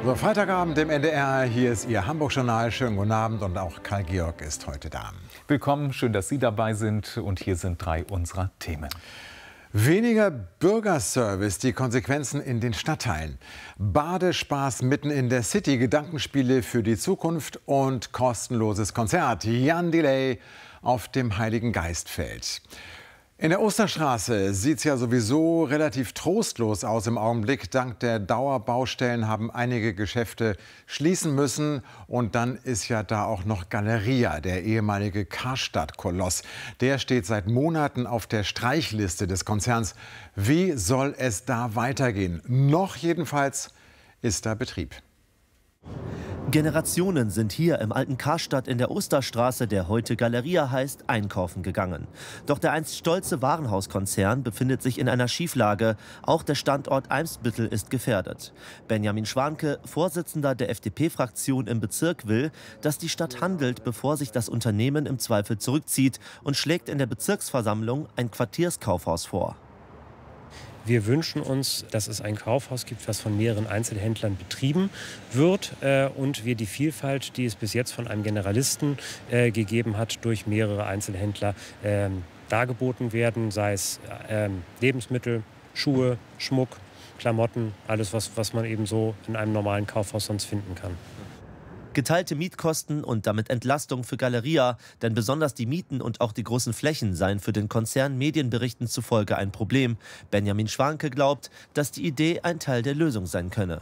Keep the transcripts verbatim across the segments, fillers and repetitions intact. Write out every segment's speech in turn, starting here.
So, Freitagabend im N D R, hier ist Ihr Hamburg-Journal. Schönen guten Abend und auch Karl Georg ist heute da. Willkommen, schön, dass Sie dabei sind und hier sind drei unserer Themen. Weniger Bürgerservice, die Konsequenzen in den Stadtteilen. Badespaß mitten in der City, Gedankenspiele für die Zukunft und kostenloses Konzert. Jan Delay auf dem Heiligen Geistfeld. In der Osterstraße sieht es ja sowieso relativ trostlos aus im Augenblick. Dank der Dauerbaustellen haben einige Geschäfte schließen müssen. Und dann ist ja da auch noch Galeria, der ehemalige Karstadt-Koloss. Der steht seit Monaten auf der Streichliste des Konzerns. Wie soll es da weitergehen? Noch jedenfalls ist da Betrieb. Generationen sind hier im alten Karstadt in der Osterstraße, der heute Galeria heißt, einkaufen gegangen. Doch der einst stolze Warenhauskonzern befindet sich in einer Schieflage. Auch der Standort Eimsbüttel ist gefährdet. Benjamin Schwanke, Vorsitzender der F D P-Fraktion im Bezirk, will, dass die Stadt handelt, bevor sich das Unternehmen im Zweifel zurückzieht, und schlägt in der Bezirksversammlung ein Quartierskaufhaus vor. Wir wünschen uns, dass es ein Kaufhaus gibt, was von mehreren Einzelhändlern betrieben wird äh, und wir die Vielfalt, die es bis jetzt von einem Generalisten äh, gegeben hat, durch mehrere Einzelhändler äh, dargeboten werden, sei es äh, Lebensmittel, Schuhe, Schmuck, Klamotten, alles, was, was man eben so in einem normalen Kaufhaus sonst finden kann. Geteilte Mietkosten und damit Entlastung für Galeria, denn besonders die Mieten und auch die großen Flächen seien für den Konzern Medienberichten zufolge ein Problem. Benjamin Schwanke glaubt, dass die Idee ein Teil der Lösung sein könne.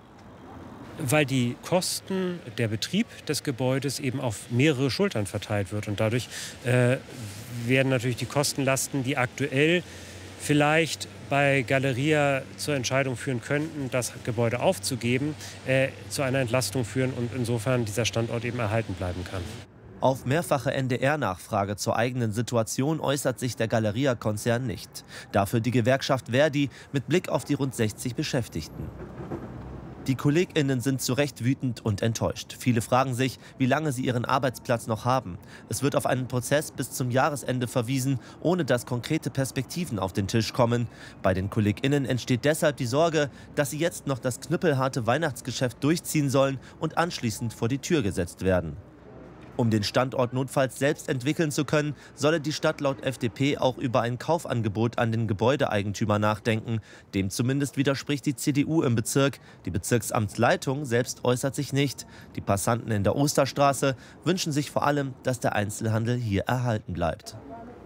Weil die Kosten, der Betrieb des Gebäudes eben auf mehrere Schultern verteilt wird und dadurch äh, werden natürlich die Kostenlasten, die aktuell vielleicht bei Galeria zur Entscheidung führen könnten, das Gebäude aufzugeben, äh, zu einer Entlastung führen und insofern dieser Standort eben erhalten bleiben kann. Auf mehrfache N D R-Nachfrage zur eigenen Situation äußert sich der Galeria-Konzern nicht. Dafür die Gewerkschaft Verdi mit Blick auf die rund sechzig Beschäftigten. Die KollegInnen sind zu Recht wütend und enttäuscht. Viele fragen sich, wie lange sie ihren Arbeitsplatz noch haben. Es wird auf einen Prozess bis zum Jahresende verwiesen, ohne dass konkrete Perspektiven auf den Tisch kommen. Bei den KollegInnen entsteht deshalb die Sorge, dass sie jetzt noch das knüppelharte Weihnachtsgeschäft durchziehen sollen und anschließend vor die Tür gesetzt werden. Um den Standort notfalls selbst entwickeln zu können, solle die Stadt laut F D P auch über ein Kaufangebot an den Gebäudeeigentümer nachdenken. Dem zumindest widerspricht die C D U im Bezirk. Die Bezirksamtsleitung selbst äußert sich nicht. Die Passanten in der Osterstraße wünschen sich vor allem, dass der Einzelhandel hier erhalten bleibt.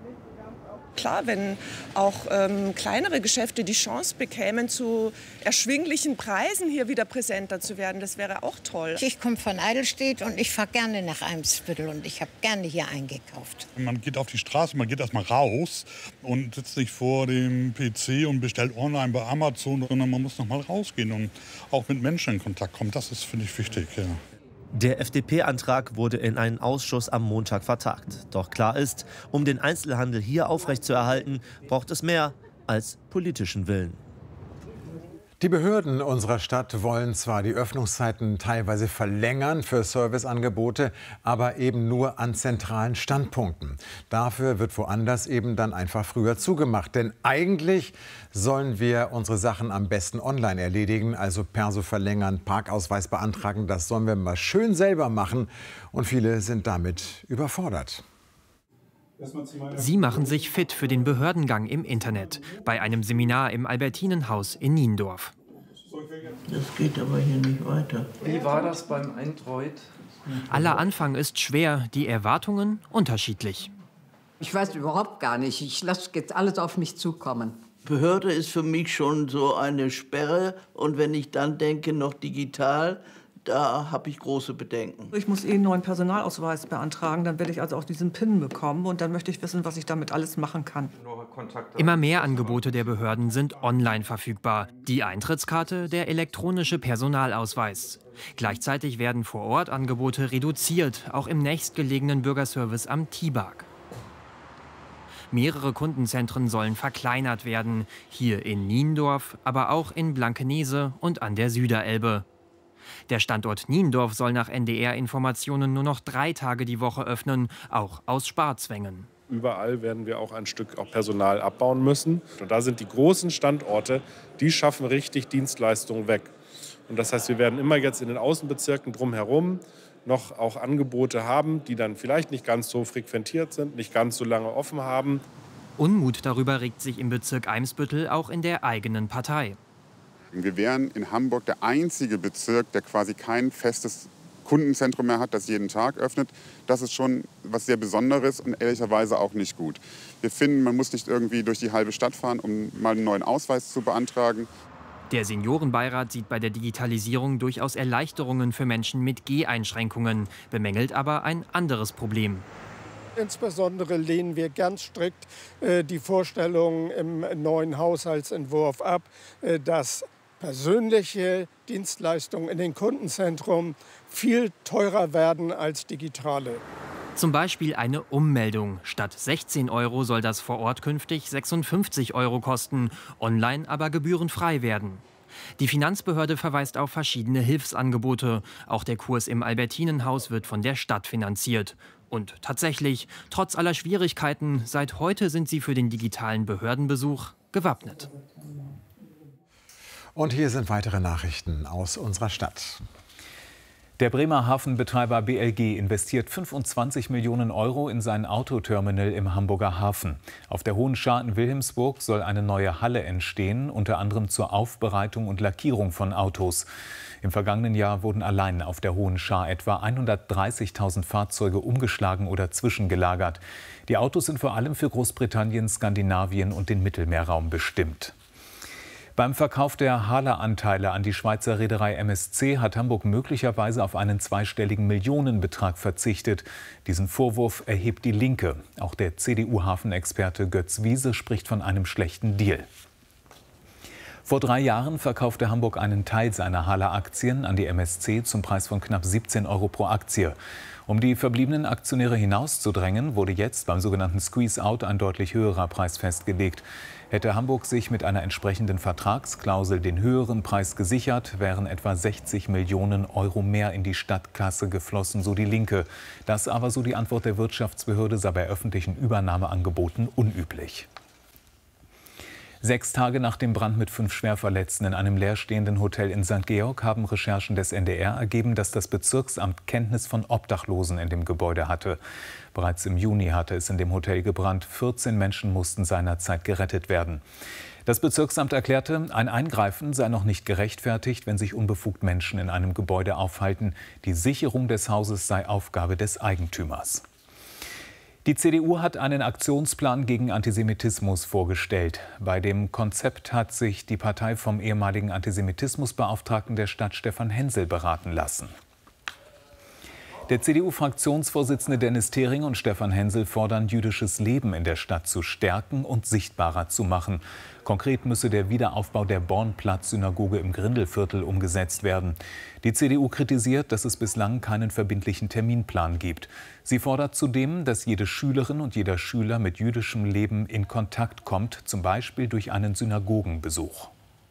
Klar, wenn auch ähm, kleinere Geschäfte die Chance bekämen, zu erschwinglichen Preisen hier wieder präsenter zu werden, das wäre auch toll. Ich komme von Eidelstedt und ich fahre gerne nach Eimsbüttel und ich habe gerne hier eingekauft. Man geht auf die Straße, man geht erstmal raus und sitzt nicht vor dem P C und bestellt online bei Amazon, sondern man muss noch mal rausgehen und auch mit Menschen in Kontakt kommen. Das ist, finde ich, wichtig. Ja. Der F D P-Antrag wurde in einen Ausschuss am Montag vertagt. Doch klar ist, um den Einzelhandel hier aufrechtzuerhalten, braucht es mehr als politischen Willen. Die Behörden unserer Stadt wollen zwar die Öffnungszeiten teilweise verlängern für Serviceangebote, aber eben nur an zentralen Standpunkten. Dafür wird woanders eben dann einfach früher zugemacht. Denn eigentlich sollen wir unsere Sachen am besten online erledigen, also Perso verlängern, Parkausweis beantragen. Das sollen wir mal schön selber machen. Und viele sind damit überfordert. Sie machen sich fit für den Behördengang im Internet bei einem Seminar im Albertinenhaus in Niendorf. Das geht aber hier nicht weiter. Wie war das beim Android? Aller Anfang ist schwer, die Erwartungen unterschiedlich. Ich weiß überhaupt gar nicht. Ich lasse jetzt alles auf mich zukommen. Behörde ist für mich schon so eine Sperre. Und wenn ich dann denke, noch digital, da habe ich große Bedenken. Ich muss eh einen neuen Personalausweis beantragen, dann werde ich also auch diesen PIN bekommen und dann möchte ich wissen, was ich damit alles machen kann. Immer mehr Angebote der Behörden sind online verfügbar. Die Eintrittskarte, der elektronische Personalausweis. Gleichzeitig werden vor Ort Angebote reduziert, auch im nächstgelegenen Bürgerservice am Tibag. Mehrere Kundenzentren sollen verkleinert werden, hier in Niendorf, aber auch in Blankenese und an der Süderelbe. Der Standort Niendorf soll nach N D R-Informationen nur noch drei Tage die Woche öffnen, auch aus Sparzwängen. Überall werden wir auch ein Stück auch Personal abbauen müssen. Und da sind die großen Standorte, die schaffen richtig Dienstleistungen weg. Und das heißt, wir werden immer jetzt in den Außenbezirken drumherum noch auch Angebote haben, die dann vielleicht nicht ganz so frequentiert sind, nicht ganz so lange offen haben. Unmut darüber regt sich im Bezirk Eimsbüttel auch in der eigenen Partei. Wir wären in Hamburg der einzige Bezirk, der quasi kein festes Kundenzentrum mehr hat, das jeden Tag öffnet. Das ist schon was sehr Besonderes und ehrlicherweise auch nicht gut. Wir finden, man muss nicht irgendwie durch die halbe Stadt fahren, um mal einen neuen Ausweis zu beantragen. Der Seniorenbeirat sieht bei der Digitalisierung durchaus Erleichterungen für Menschen mit Geheinschränkungen, bemängelt aber ein anderes Problem. Insbesondere lehnen wir ganz strikt äh, die Vorstellung im neuen Haushaltsentwurf ab, äh, dass persönliche Dienstleistungen in den Kundenzentren viel teurer werden als digitale. Zum Beispiel eine Ummeldung. Statt sechzehn Euro soll das vor Ort künftig sechsundfünfzig Euro kosten, online aber gebührenfrei werden. Die Finanzbehörde verweist auf verschiedene Hilfsangebote. Auch der Kurs im Albertinenhaus wird von der Stadt finanziert. Und tatsächlich, trotz aller Schwierigkeiten, seit heute sind sie für den digitalen Behördenbesuch gewappnet. Und hier sind weitere Nachrichten aus unserer Stadt. Der Bremer Hafenbetreiber B L G investiert fünfundzwanzig Millionen Euro in sein Autoterminal im Hamburger Hafen. Auf der Hohen Schar in Wilhelmsburg soll eine neue Halle entstehen, unter anderem zur Aufbereitung und Lackierung von Autos. Im vergangenen Jahr wurden allein auf der Hohen Schar etwa hundertdreißigtausend Fahrzeuge umgeschlagen oder zwischengelagert. Die Autos sind vor allem für Großbritannien, Skandinavien und den Mittelmeerraum bestimmt. Beim Verkauf der Hala-Anteile an die Schweizer Reederei M S C hat Hamburg möglicherweise auf einen zweistelligen Millionenbetrag verzichtet. Diesen Vorwurf erhebt die Linke. Auch der C D U-Hafenexperte Götz Wiese spricht von einem schlechten Deal. Vor drei Jahren verkaufte Hamburg einen Teil seiner Hala-Aktien an die M S C zum Preis von knapp siebzehn Euro pro Aktie. Um die verbliebenen Aktionäre hinauszudrängen, wurde jetzt beim sogenannten Squeeze-Out ein deutlich höherer Preis festgelegt. Hätte Hamburg sich mit einer entsprechenden Vertragsklausel den höheren Preis gesichert, wären etwa sechzig Millionen Euro mehr in die Stadtkasse geflossen, so die Linke. Das aber, so die Antwort der Wirtschaftsbehörde, sei bei öffentlichen Übernahmeangeboten unüblich. Sechs Tage nach dem Brand mit fünf Schwerverletzten in einem leerstehenden Hotel in Sankt Georg haben Recherchen des N D R ergeben, dass das Bezirksamt Kenntnis von Obdachlosen in dem Gebäude hatte. Bereits im Juni hatte es in dem Hotel gebrannt. vierzehn Menschen mussten seinerzeit gerettet werden. Das Bezirksamt erklärte, ein Eingreifen sei noch nicht gerechtfertigt, wenn sich unbefugt Menschen in einem Gebäude aufhalten. Die Sicherung des Hauses sei Aufgabe des Eigentümers. Die C D U hat einen Aktionsplan gegen Antisemitismus vorgestellt. Bei dem Konzept hat sich die Partei vom ehemaligen Antisemitismusbeauftragten der Stadt Stefan Hensel beraten lassen. Der C D U-Fraktionsvorsitzende Dennis Thering und Stefan Hensel fordern, jüdisches Leben in der Stadt zu stärken und sichtbarer zu machen. Konkret müsse der Wiederaufbau der Bornplatz-Synagoge im Grindelviertel umgesetzt werden. Die C D U kritisiert, dass es bislang keinen verbindlichen Terminplan gibt. Sie fordert zudem, dass jede Schülerin und jeder Schüler mit jüdischem Leben in Kontakt kommt, zum Beispiel durch einen Synagogenbesuch.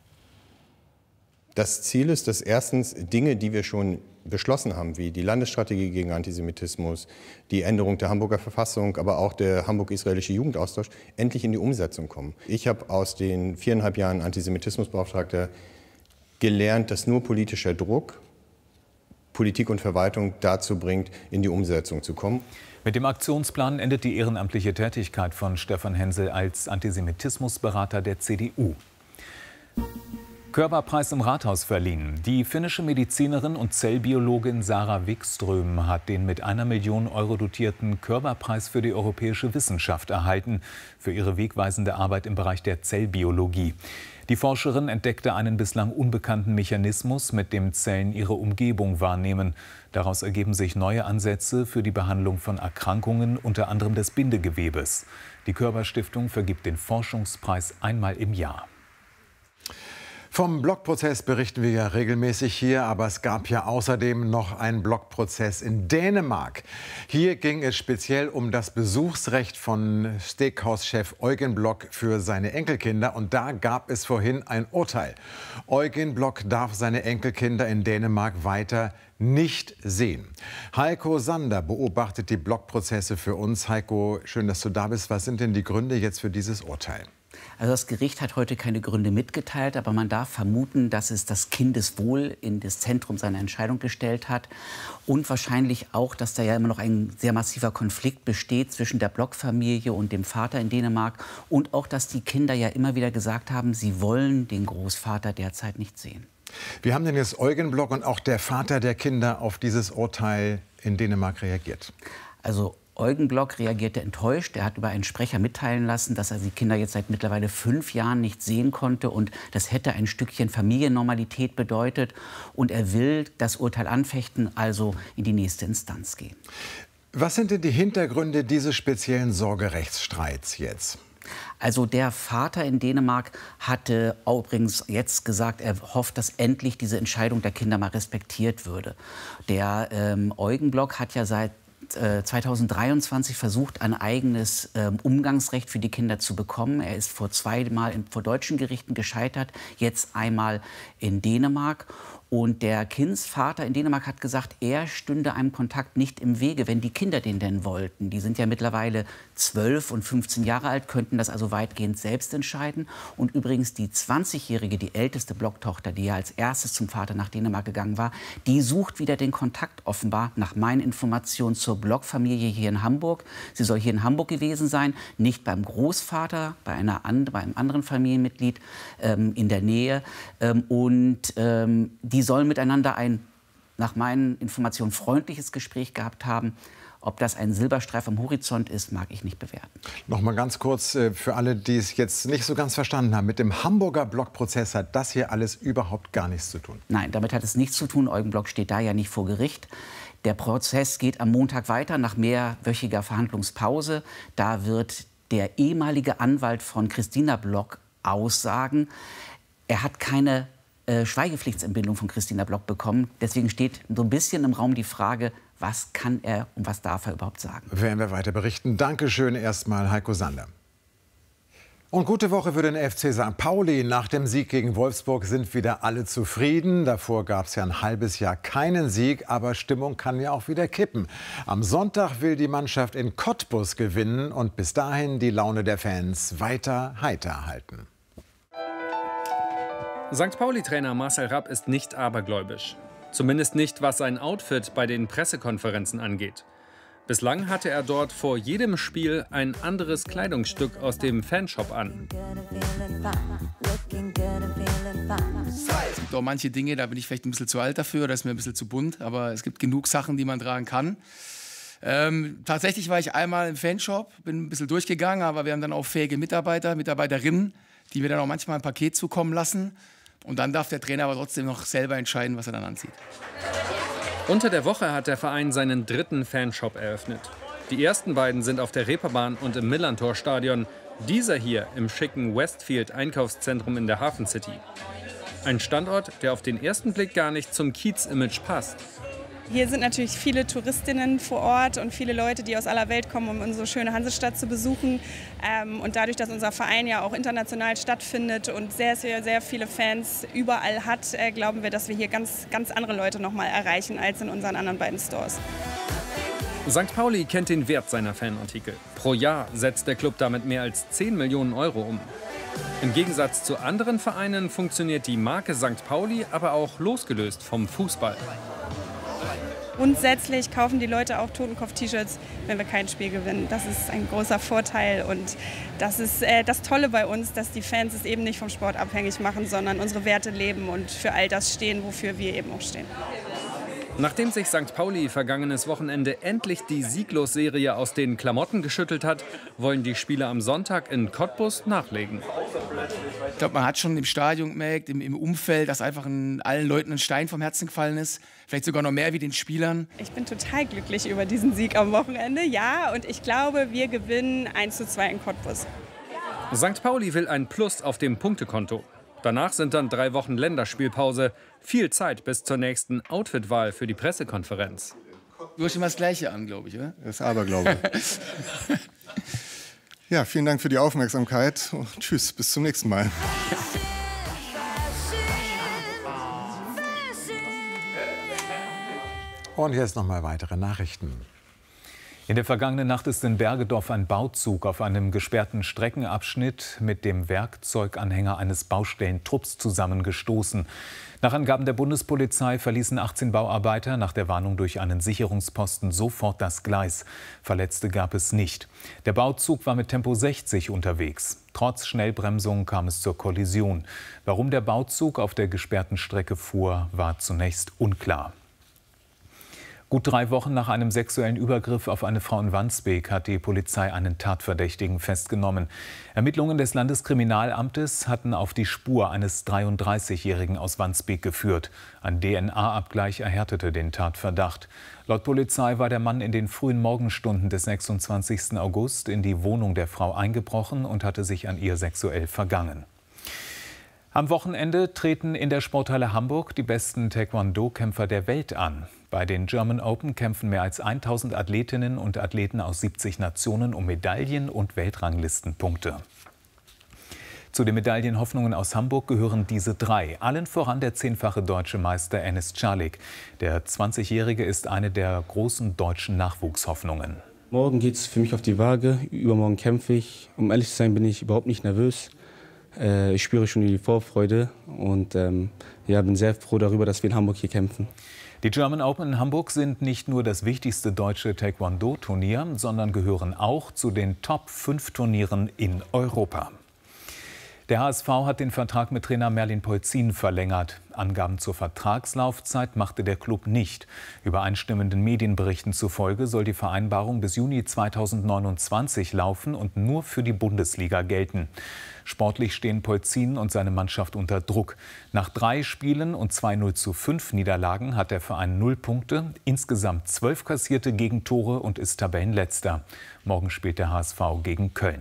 Das Ziel ist, dass erstens Dinge, die wir schon beschlossen haben, wie die Landesstrategie gegen Antisemitismus, die Änderung der Hamburger Verfassung, aber auch der hamburg-israelische Jugendaustausch, endlich in die Umsetzung kommen. Ich habe aus den viereinhalb Jahren Antisemitismusbeauftragter gelernt, dass nur politischer Druck Politik und Verwaltung dazu bringt, in die Umsetzung zu kommen. Mit dem Aktionsplan endet die ehrenamtliche Tätigkeit von Stefan Hensel als Antisemitismusberater der C D U. Körperpreis im Rathaus verliehen. Die finnische Medizinerin und Zellbiologin Sarah Wikström hat den mit einer Million Euro dotierten Körperpreis für die europäische Wissenschaft erhalten, für ihre wegweisende Arbeit im Bereich der Zellbiologie. Die Forscherin entdeckte einen bislang unbekannten Mechanismus, mit dem Zellen ihre Umgebung wahrnehmen. Daraus ergeben sich neue Ansätze für die Behandlung von Erkrankungen, unter anderem des Bindegewebes. Die Körper-Stiftung vergibt den Forschungspreis einmal im Jahr. Vom Blockprozess berichten wir ja regelmäßig hier, aber es gab ja außerdem noch einen Blockprozess in Dänemark. Hier ging es speziell um das Besuchsrecht von Steakhouse-Chef Eugen Block für seine Enkelkinder. Und da gab es vorhin ein Urteil. Eugen Block darf seine Enkelkinder in Dänemark weiter nicht sehen. Heiko Sander beobachtet die Blockprozesse für uns. Heiko, schön, dass du da bist. Was sind denn die Gründe jetzt für dieses Urteil? Also das Gericht hat heute keine Gründe mitgeteilt, aber man darf vermuten, dass es das Kindeswohl in das Zentrum seiner Entscheidung gestellt hat und wahrscheinlich auch, dass da ja immer noch ein sehr massiver Konflikt besteht zwischen der Bloch-Familie und dem Vater in Dänemark und auch, dass die Kinder ja immer wieder gesagt haben, sie wollen den Großvater derzeit nicht sehen. Wie haben denn jetzt Eugen Bloch und auch der Vater der Kinder auf dieses Urteil in Dänemark reagiert? Also Eugen Bloch reagierte enttäuscht. Er hat über einen Sprecher mitteilen lassen, dass er die Kinder jetzt seit mittlerweile fünf Jahren nicht sehen konnte. Und das hätte ein Stückchen Familiennormalität bedeutet. Und er will das Urteil anfechten, also in die nächste Instanz gehen. Was sind denn die Hintergründe dieses speziellen Sorgerechtsstreits jetzt? Also der Vater in Dänemark hatte übrigens jetzt gesagt, er hofft, dass endlich diese Entscheidung der Kinder mal respektiert würde. Der ähm, Eugen Bloch hat ja seit zweitausenddreiundzwanzig versucht, ein eigenes äh, Umgangsrecht für die Kinder zu bekommen. Er ist vor zweimal in, vor deutschen Gerichten gescheitert, jetzt einmal in Dänemark. Und der Kindsvater in Dänemark hat gesagt, er stünde einem Kontakt nicht im Wege, wenn die Kinder den denn wollten. Die sind ja mittlerweile zwölf und fünfzehn Jahre alt, könnten das also weitgehend selbst entscheiden. Und übrigens die zwanzigjährige, die älteste Bloch-Tochter, die ja als erstes zum Vater nach Dänemark gegangen war, die sucht wieder den Kontakt offenbar, nach meinen Informationen, zur Bloch-Familie hier in Hamburg. Sie soll hier in Hamburg gewesen sein, nicht beim Großvater, bei, einer and bei einem anderen Familienmitglied ähm, in der Nähe. Ähm, und ähm, die sollen miteinander ein, nach meinen Informationen, freundliches Gespräch gehabt haben. Ob das ein Silberstreif am Horizont ist, mag ich nicht bewerten. Noch mal ganz kurz äh, für alle, die es jetzt nicht so ganz verstanden haben. Mit dem Hamburger Bloch-Prozess hat das hier alles überhaupt gar nichts zu tun. Nein, damit hat es nichts zu tun. Eugen Bloch steht da ja nicht vor Gericht. Der Prozess geht am Montag weiter, nach mehrwöchiger Verhandlungspause. Da wird der ehemalige Anwalt von Christina Bloch aussagen. Er hat keine äh, Schweigepflichtsentbindung von Christina Bloch bekommen. Deswegen steht so ein bisschen im Raum die Frage, was kann er und was darf er überhaupt sagen? Werden wir weiter berichten. Dankeschön erstmal, Heiko Sander. Und gute Woche für den F C Sankt Pauli. Nach dem Sieg gegen Wolfsburg sind wieder alle zufrieden. Davor gab es ja ein halbes Jahr keinen Sieg, aber Stimmung kann ja auch wieder kippen. Am Sonntag will die Mannschaft in Cottbus gewinnen und bis dahin die Laune der Fans weiter heiter halten. Sankt Pauli-Trainer Marcel Rapp ist nicht abergläubisch. Zumindest nicht, was sein Outfit bei den Pressekonferenzen angeht. Bislang hatte er dort vor jedem Spiel ein anderes Kleidungsstück aus dem Fanshop an. Es gibt auch manche Dinge, da bin ich vielleicht ein bisschen zu alt dafür, das ist mir ein bisschen zu bunt, aber es gibt genug Sachen, die man tragen kann. Ähm, tatsächlich war ich einmal im Fanshop, bin ein bisschen durchgegangen, aber wir haben dann auch fähige Mitarbeiter, Mitarbeiterinnen, die mir dann auch manchmal ein Paket zukommen lassen. Und dann darf der Trainer aber trotzdem noch selber entscheiden, was er dann anzieht. Unter der Woche hat der Verein seinen dritten Fanshop eröffnet. Die ersten beiden sind auf der Reeperbahn und im Millerntor-Stadion. Dieser hier im schicken Westfield-Einkaufszentrum in der Hafen City. Ein Standort, der auf den ersten Blick gar nicht zum Kiez-Image passt. Hier sind natürlich viele Touristinnen vor Ort und viele Leute, die aus aller Welt kommen, um unsere schöne Hansestadt zu besuchen. Ähm, und dadurch, dass unser Verein ja auch international stattfindet und sehr, sehr, sehr viele Fans überall hat, äh, glauben wir, dass wir hier ganz, ganz andere Leute noch mal erreichen als in unseren anderen beiden Stores. Sankt Pauli kennt den Wert seiner Fanartikel. Pro Jahr setzt der Club damit mehr als zehn Millionen Euro um. Im Gegensatz zu anderen Vereinen funktioniert die Marke Sankt Pauli aber auch losgelöst vom Fußball. Grundsätzlich kaufen die Leute auch Totenkopf-T-Shirts, wenn wir kein Spiel gewinnen. Das ist ein großer Vorteil und das ist äh, das Tolle bei uns, dass die Fans es eben nicht vom Sport abhängig machen, sondern unsere Werte leben und für all das stehen, wofür wir eben auch stehen. Nachdem sich Sankt Pauli vergangenes Wochenende endlich die Sieglos-Serie aus den Klamotten geschüttelt hat, wollen die Spieler am Sonntag in Cottbus nachlegen. Ich glaube, man hat schon im Stadion gemerkt, im, im Umfeld, dass einfach in allen Leuten ein Stein vom Herzen gefallen ist. Vielleicht sogar noch mehr wie den Spielern. Ich bin total glücklich über diesen Sieg am Wochenende, ja. Und ich glaube, wir gewinnen eins zu zwei in Cottbus. Sankt Pauli will ein Plus auf dem Punktekonto. Danach sind dann drei Wochen Länderspielpause. Viel Zeit bis zur nächsten Outfitwahl für die Pressekonferenz. Du hast immer das Gleiche an, glaube ich, oder? Das ist Aberglaube. Ja, vielen Dank für die Aufmerksamkeit und tschüss, bis zum nächsten Mal. Und jetzt noch mal weitere Nachrichten. In der vergangenen Nacht ist in Bergedorf ein Bauzug auf einem gesperrten Streckenabschnitt mit dem Werkzeuganhänger eines Baustellentrupps zusammengestoßen. Nach Angaben der Bundespolizei verließen achtzehn Bauarbeiter nach der Warnung durch einen Sicherungsposten sofort das Gleis. Verletzte gab es nicht. Der Bauzug war mit Tempo sechzig unterwegs. Trotz Schnellbremsung kam es zur Kollision. Warum der Bauzug auf der gesperrten Strecke fuhr, war zunächst unklar. Gut drei Wochen nach einem sexuellen Übergriff auf eine Frau in Wandsbek hat die Polizei einen Tatverdächtigen festgenommen. Ermittlungen des Landeskriminalamtes hatten auf die Spur eines dreiunddreißigjährigen aus Wandsbek geführt. Ein D N A-Abgleich erhärtete den Tatverdacht. Laut Polizei war der Mann in den frühen Morgenstunden des sechsundzwanzigsten August in die Wohnung der Frau eingebrochen und hatte sich an ihr sexuell vergangen. Am Wochenende treten in der Sporthalle Hamburg die besten Taekwondo-Kämpfer der Welt an. Bei den German Open kämpfen mehr als tausend Athletinnen und Athleten aus siebzig Nationen um Medaillen und Weltranglistenpunkte. Zu den Medaillenhoffnungen aus Hamburg gehören diese drei. Allen voran der zehnfache deutsche Meister Enis Çelik. Der zwanzigjährige ist eine der großen deutschen Nachwuchshoffnungen. Morgen geht es für mich auf die Waage. Übermorgen kämpfe ich. Um ehrlich zu sein, bin ich überhaupt nicht nervös. Ich spüre schon die Vorfreude und ähm, ja, bin sehr froh darüber, dass wir in Hamburg hier kämpfen. Die German Open in Hamburg sind nicht nur das wichtigste deutsche Taekwondo-Turnier, sondern gehören auch zu den Top fünf Turnieren in Europa. Der H S V hat den Vertrag mit Trainer Merlin Polzin verlängert. Angaben zur Vertragslaufzeit machte der Klub nicht. Übereinstimmenden Medienberichten zufolge soll die Vereinbarung bis Juni zweitausendneunundzwanzig laufen und nur für die Bundesliga gelten. Sportlich stehen Polzin und seine Mannschaft unter Druck. Nach drei Spielen und zwei null zu fünf Niederlagen hat der Verein null Punkte, insgesamt zwölf kassierte Gegentore und ist Tabellenletzter. Morgen spielt der H S V gegen Köln.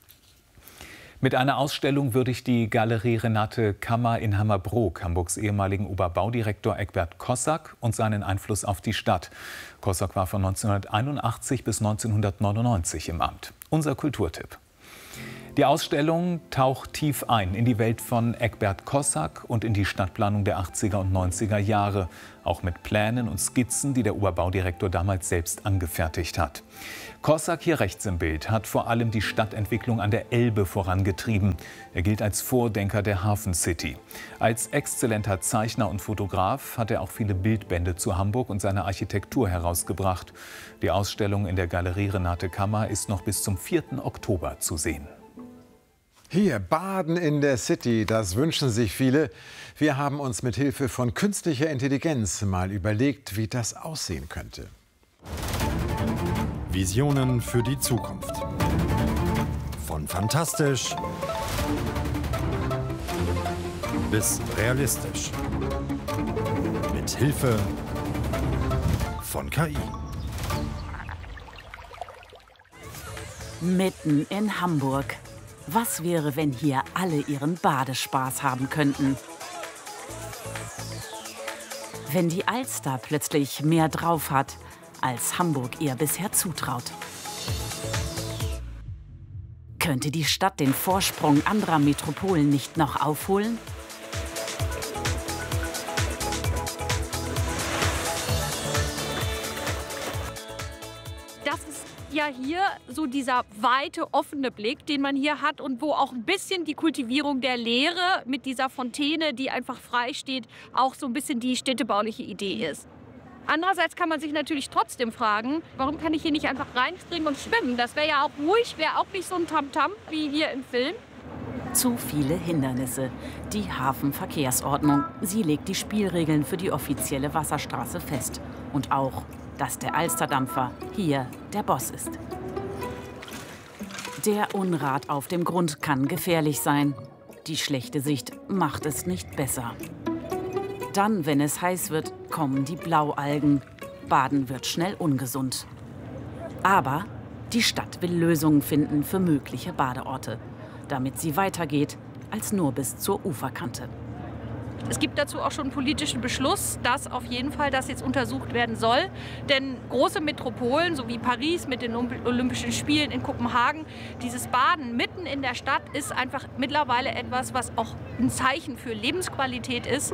Mit einer Ausstellung würdigt die Galerie Renate Kammer in Hammerbrook Hamburgs ehemaligen Oberbaudirektor Egbert Kossak und seinen Einfluss auf die Stadt. Kossak war von neunzehnhunderteinundachtzig bis neunzehnhundertneunundneunzig im Amt. Unser Kulturtipp. Die Ausstellung taucht tief ein in die Welt von Egbert Kossak und in die Stadtplanung der achtziger und neunziger Jahre, auch mit Plänen und Skizzen, die der Oberbaudirektor damals selbst angefertigt hat. Kossak, hier rechts im Bild, hat vor allem die Stadtentwicklung an der Elbe vorangetrieben. Er gilt als Vordenker der Hafen City. Als exzellenter Zeichner und Fotograf hat er auch viele Bildbände zu Hamburg und seiner Architektur herausgebracht. Die Ausstellung in der Galerie Renate Kammer ist noch bis zum vierten Oktober zu sehen. Hier, Baden in der City, das wünschen sich viele. Wir haben uns mit Hilfe von künstlicher Intelligenz mal überlegt, wie das aussehen könnte. Visionen für die Zukunft. Von fantastisch bis realistisch. Mit Hilfe von K I. Mitten in Hamburg. Was wäre, wenn hier alle ihren Badespaß haben könnten? Wenn die Alster plötzlich mehr drauf hat, als Hamburg ihr bisher zutraut. Könnte die Stadt den Vorsprung anderer Metropolen nicht noch aufholen? Das ist ja hier so dieser weite, offene Blick, den man hier hat und wo auch ein bisschen die Kultivierung der Leere mit dieser Fontäne, die einfach frei steht, auch so ein bisschen die städtebauliche Idee ist. Andererseits kann man sich natürlich trotzdem fragen, warum kann ich hier nicht einfach reinspringen und schwimmen? Das wäre ja auch ruhig, wäre auch nicht so ein Tamtam wie hier im Film. Zu viele Hindernisse. Die Hafenverkehrsordnung. Sie legt die Spielregeln für die offizielle Wasserstraße fest. Und auch, dass der Alsterdampfer hier der Boss ist. Der Unrat auf dem Grund kann gefährlich sein. Die schlechte Sicht macht es nicht besser. Dann, wenn es heiß wird, kommen die Blaualgen. Baden wird schnell ungesund. Aber die Stadt will Lösungen finden für mögliche Badeorte, damit sie weitergeht als nur bis zur Uferkante. Es gibt dazu auch schon einen politischen Beschluss, dass auf jeden Fall das jetzt untersucht werden soll. Denn große Metropolen, so wie Paris mit den Olympischen Spielen in Kopenhagen, dieses Baden mitten in der Stadt ist einfach mittlerweile etwas, was auch ein Zeichen für Lebensqualität ist.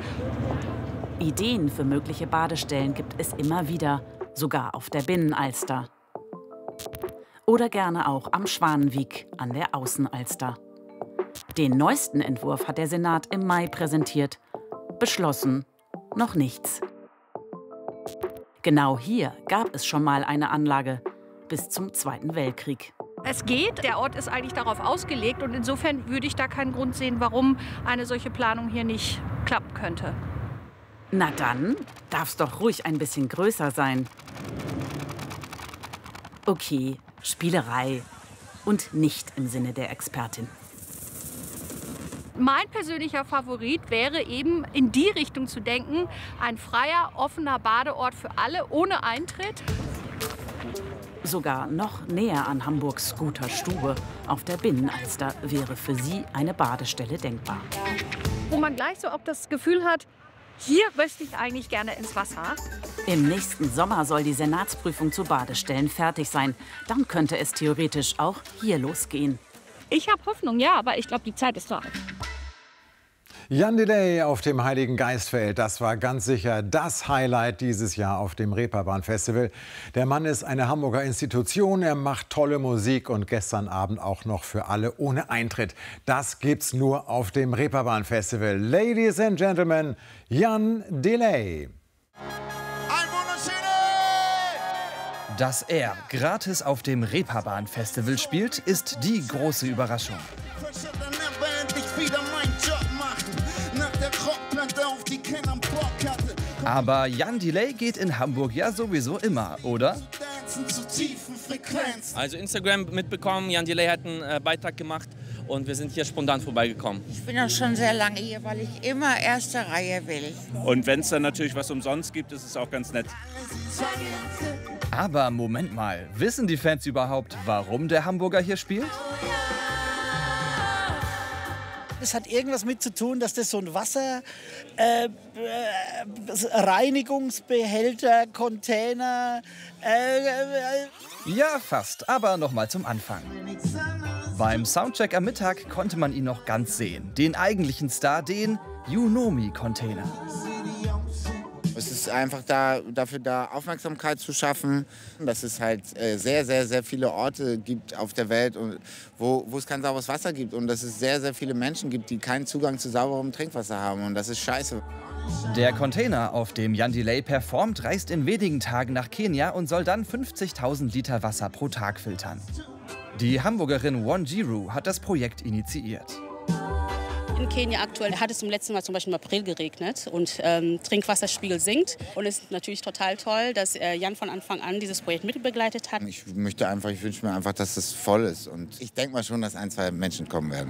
Ideen für mögliche Badestellen gibt es immer wieder, sogar auf der Binnenalster. oder gerne auch am Schwanenweg an der Außenalster. Den neuesten Entwurf hat der Senat im Mai präsentiert. Beschlossen noch nichts. Genau hier gab es schon mal eine Anlage bis zum Zweiten Weltkrieg. Es geht, der Ort ist eigentlich darauf ausgelegt und insofern würde ich da keinen Grund sehen, warum eine solche Planung hier nicht klappen könnte. Na dann darf es doch ruhig ein bisschen größer sein. Okay, Spielerei und nicht im Sinne der Expertin. Mein persönlicher Favorit wäre eben in die Richtung zu denken, ein freier, offener Badeort für alle ohne Eintritt. Sogar noch näher an Hamburgs Guter Stube auf der Binnenalster wäre für sie eine Badestelle denkbar. Wo man gleich so auch das Gefühl hat, hier möchte ich eigentlich gerne ins Wasser. Im nächsten Sommer soll die Senatsprüfung zu Badestellen fertig sein. Dann könnte es theoretisch auch hier losgehen. Ich habe Hoffnung, ja, aber ich glaube, die Zeit ist reif. Jan Delay auf dem Heiligen Geistfeld, das war ganz sicher das Highlight dieses Jahr auf dem Reeperbahn-Festival. Der Mann ist eine Hamburger Institution, er macht tolle Musik und gestern Abend auch noch für alle ohne Eintritt. Das gibt's nur auf dem Reeperbahn-Festival. Ladies and Gentlemen, Jan Delay. Dass er gratis auf dem Reeperbahn-Festival spielt, ist die große Überraschung. Aber Jan Delay geht in Hamburg ja sowieso immer, oder? Also Instagram mitbekommen, Jan Delay hat einen äh, Beitrag gemacht und wir sind hier spontan vorbeigekommen. Ich bin auch schon sehr lange hier, weil ich immer erste Reihe will. Und wenn es dann natürlich was umsonst gibt, ist es auch ganz nett. Aber Moment mal, wissen die Fans überhaupt, warum der Hamburger hier spielt? Das hat irgendwas mit zu tun, dass das so ein Wasser, äh, Reinigungsbehälter, Container. Äh, äh. Ja, fast, aber noch mal zum Anfang. Beim Soundcheck am Mittag konnte man ihn noch ganz sehen. Den eigentlichen Star, den You Know Me Container. Es ist einfach da, dafür da, Aufmerksamkeit zu schaffen, dass es halt äh, sehr, sehr, sehr viele Orte gibt auf der Welt, und, wo, wo es kein sauberes Wasser gibt. Und dass es sehr, sehr viele Menschen gibt, die keinen Zugang zu sauberem Trinkwasser haben. Und das ist scheiße. Der Container, auf dem Jan Delay performt, reist in wenigen Tagen nach Kenia und soll dann fünfzigtausend Liter Wasser pro Tag filtern. Die Hamburgerin Wanjiru hat das Projekt initiiert. In Kenia aktuell hat es zum letzten Mal zum Beispiel im April geregnet und ähm, Trinkwasserspiegel sinkt. Und es ist natürlich total toll, dass äh, Jan von Anfang an dieses Projekt mitbegleitet hat. Ich möchte einfach, ich wünsche mir einfach, dass es voll ist. Und ich denke mal schon, dass ein, zwei Menschen kommen werden.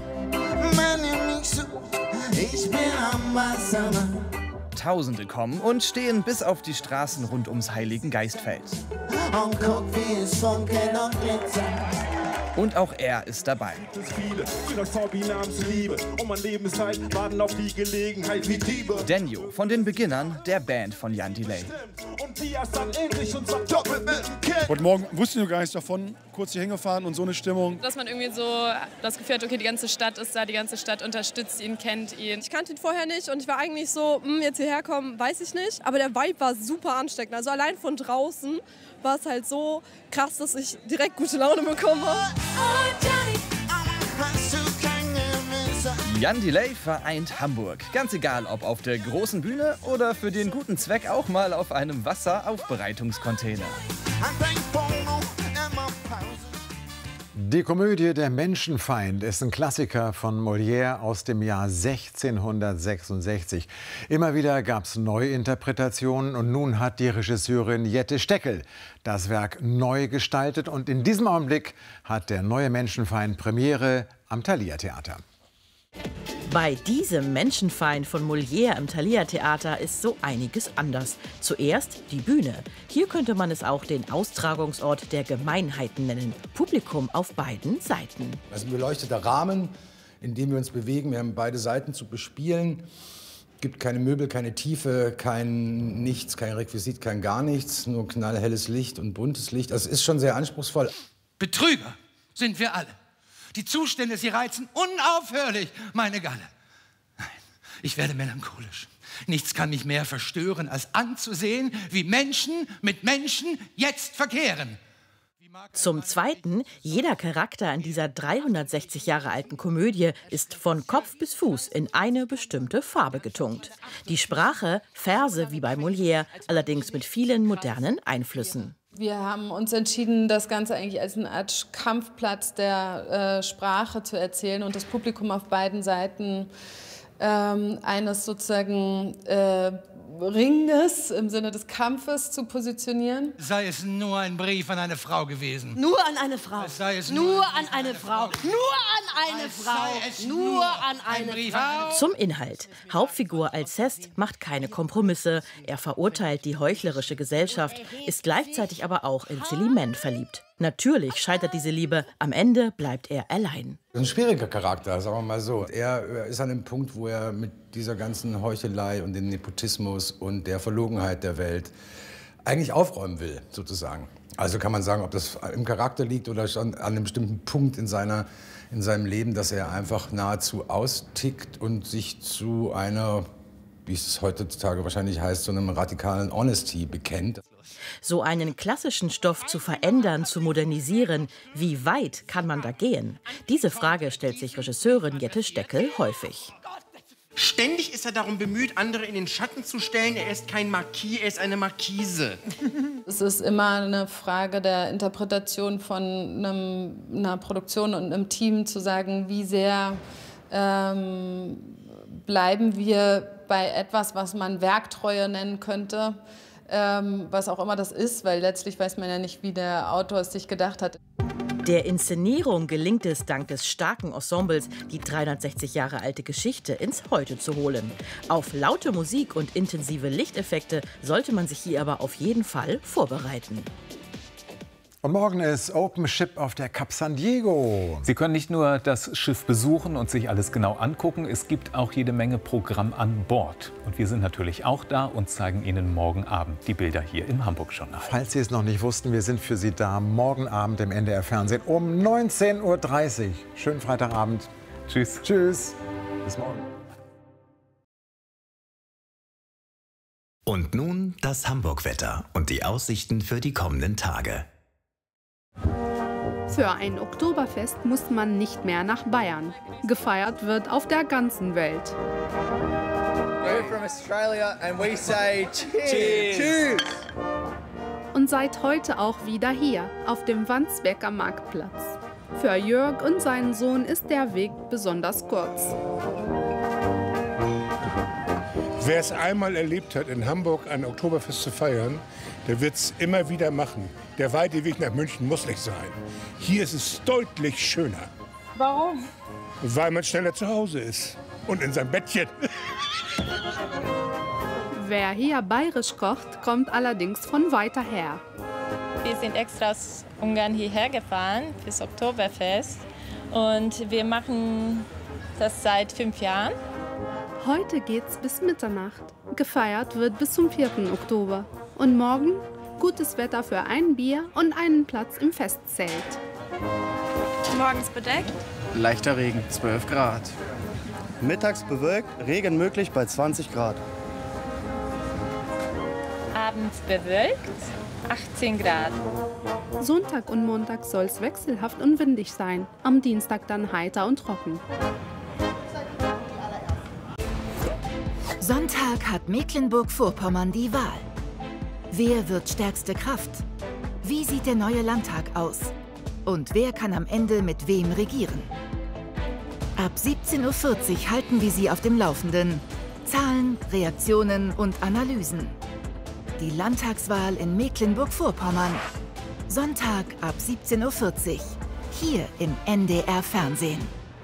Ich bin am Wasser. Tausende kommen und stehen bis auf die Straßen rund ums Heiligen Geistfeld. Und guck, wie es funkelt und glitzert. Und auch er ist dabei. Denjo von den Beginnern der Band von Jan Delay. Heute Morgen wusste ich noch gar nichts davon. Kurz hier hingefahren und so eine Stimmung. Dass man irgendwie so das Gefühl hat, okay, die ganze Stadt ist da, die ganze Stadt unterstützt ihn, kennt ihn. Ich kannte ihn vorher nicht und ich war eigentlich so, mh, jetzt hierher kommen, weiß ich nicht. Aber der Vibe war super ansteckend. Also allein von draußen war es halt so krass, dass ich direkt gute Laune bekommen habe. Jan Delay vereint Hamburg. Ganz egal, ob auf der großen Bühne oder für den guten Zweck auch mal auf einem Wasseraufbereitungscontainer. Die Komödie Der Menschenfeind ist ein Klassiker von Molière aus dem Jahr sechzehnhundertsechsundsechzig. Immer wieder gab es Neuinterpretationen und nun hat die Regisseurin Jette Steckel das Werk neu gestaltet. Und in diesem Augenblick hat der neue Menschenfeind Premiere am Thalia Theater. Bei diesem Menschenfeind von Molière im Thalia Theater ist so einiges anders. Zuerst die Bühne. Hier könnte man es auch den Austragungsort der Gemeinheiten nennen. Publikum auf beiden Seiten. Das ist ein beleuchteter Rahmen, in dem wir uns bewegen. Wir haben beide Seiten zu bespielen. Es gibt keine Möbel, keine Tiefe, kein Nichts, kein Requisit, kein gar nichts. Nur knallhelles Licht und buntes Licht. Das ist schon sehr anspruchsvoll. Betrüger sind wir alle. Die Zustände, sie reizen unaufhörlich meine Galle. Nein, ich werde melancholisch. Nichts kann mich mehr verstören, als anzusehen, wie Menschen mit Menschen jetzt verkehren. Zum Zweiten, jeder Charakter in dieser dreihundertsechzig Jahre alten Komödie ist von Kopf bis Fuß in eine bestimmte Farbe getunkt. Die Sprache, Verse wie bei Molière, allerdings mit vielen modernen Einflüssen. Wir haben uns entschieden, das Ganze eigentlich als eine Art Kampfplatz der äh, Sprache zu erzählen und das Publikum auf beiden Seiten ähm, eines sozusagen äh, Ringes im Sinne des Kampfes zu positionieren. Sei es nur ein Brief an eine Frau gewesen. Nur an eine Frau. Sei es nur, nur an eine Frau. Nur an eine Frau. Nur an eine Frau. Zum Inhalt. Hauptfigur Alceste macht keine Kompromisse. Er verurteilt die heuchlerische Gesellschaft, ist gleichzeitig aber auch in Célimène verliebt. Natürlich scheitert diese Liebe. Am Ende bleibt er allein. Ein schwieriger Charakter, sagen wir mal so. Er ist an dem Punkt, wo er mit dieser ganzen Heuchelei und dem Nepotismus und der Verlogenheit der Welt eigentlich aufräumen will, sozusagen. Also kann man sagen, ob das im Charakter liegt oder schon an einem bestimmten Punkt in, seiner, in seinem Leben, dass er einfach nahezu austickt und sich zu einer, wie es heutzutage wahrscheinlich heißt, zu einem radikalen Honesty bekennt. So einen klassischen Stoff zu verändern, zu modernisieren, wie weit kann man da gehen? Diese Frage stellt sich Regisseurin Jette Steckel häufig. Ständig ist er darum bemüht, andere in den Schatten zu stellen. Er ist kein Marquis, er ist eine Marquise. Es ist immer eine Frage der Interpretation von einem, einer Produktion und einem Team, zu sagen, wie sehr ähm, bleiben wir bei etwas, was man Werktreue nennen könnte. Ähm, was auch immer das ist, weil letztlich weiß man ja nicht, wie der Autor es sich gedacht hat. Der Inszenierung gelingt es dank des starken Ensembles, die dreihundertsechzig Jahre alte Geschichte ins Heute zu holen. Auf laute Musik und intensive Lichteffekte sollte man sich hier aber auf jeden Fall vorbereiten. Und morgen ist Open Ship auf der Cap San Diego. Sie können nicht nur das Schiff besuchen und sich alles genau angucken, es gibt auch jede Menge Programm an Bord. Und wir sind natürlich auch da und zeigen Ihnen morgen Abend die Bilder hier im Hamburg-Journal. Falls Sie es noch nicht wussten, wir sind für Sie da morgen Abend im N D R-Fernsehen um neunzehn Uhr dreißig. Schönen Freitagabend. Tschüss. Tschüss. Bis morgen. Und nun das Hamburg-Wetter und die Aussichten für die kommenden Tage. Für ein Oktoberfest muss man nicht mehr nach Bayern. Gefeiert wird auf der ganzen Welt. We're from Australia and we say cheers. Cheers. Und seit heute auch wieder hier, auf dem Wandsbeker Marktplatz. Für Jörg und seinen Sohn ist der Weg besonders kurz. Wer es einmal erlebt hat, in Hamburg ein Oktoberfest zu feiern, der wird es immer wieder machen. Der weite Weg nach München muss nicht sein. Hier ist es deutlich schöner. Warum? Weil man schneller zu Hause ist und in seinem Bettchen. Wer hier bayerisch kocht, kommt allerdings von weiter her. Wir sind extra aus Ungarn hierher gefahren fürs Oktoberfest und wir machen das seit fünf Jahren. Heute geht's bis Mitternacht. Gefeiert wird bis zum vierten Oktober. Und morgen gutes Wetter für ein Bier und einen Platz im Festzelt. Morgens bedeckt. Leichter Regen, zwölf Grad. Mittags bewölkt, Regen möglich bei zwanzig Grad. Abends bewölkt, achtzehn Grad. Sonntag und Montag soll es wechselhaft und windig sein. Am Dienstag dann heiter und trocken. Sonntag hat Mecklenburg-Vorpommern die Wahl. Wer wird stärkste Kraft? Wie sieht der neue Landtag aus? Und wer kann am Ende mit wem regieren? Ab siebzehn Uhr vierzig halten wir Sie auf dem Laufenden. Zahlen, Reaktionen und Analysen. Die Landtagswahl in Mecklenburg-Vorpommern. Sonntag ab siebzehn Uhr vierzig. Hier im N D R-Fernsehen.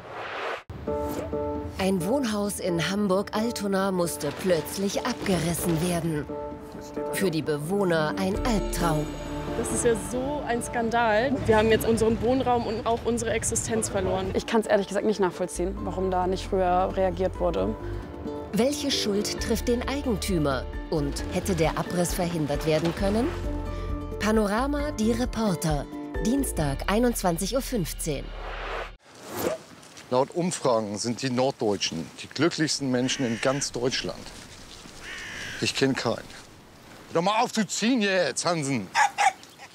Ein Wohnhaus in Hamburg-Altona musste plötzlich abgerissen werden. Für die Bewohner ein Albtraum. Das ist ja so ein Skandal. Wir haben jetzt unseren Wohnraum und auch unsere Existenz verloren. Ich kann es ehrlich gesagt nicht nachvollziehen, warum da nicht früher reagiert wurde. Welche Schuld trifft den Eigentümer? Und hätte der Abriss verhindert werden können? Panorama, die Reporter. Dienstag, einundzwanzig Uhr fünfzehn. Laut Umfragen sind die Norddeutschen die glücklichsten Menschen in ganz Deutschland. Ich kenne keinen. Hör doch mal auf zu ziehen jetzt, Hansen.